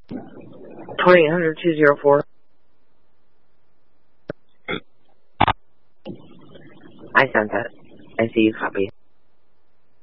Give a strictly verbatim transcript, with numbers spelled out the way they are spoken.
twenty-eight hundred, two oh four. I sent that. I see you copy.